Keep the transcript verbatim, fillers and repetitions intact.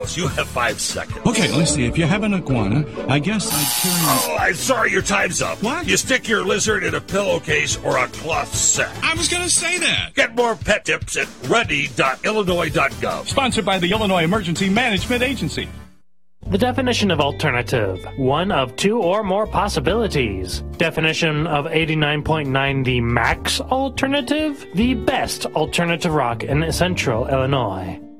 You have five seconds. Okay, let's see. If you have an iguana, I guess I'd carry... Oh, I'm sorry, your time's up. What? You stick your lizard in a pillowcase or a cloth sack. I was going to say that. Get more pet tips at ready dot illinois dot gov. Sponsored by the Illinois Emergency Management Agency. The definition of alternative. One of two or more possibilities. Definition of eighty-nine point nine, the max alternative. The best alternative rock in central Illinois.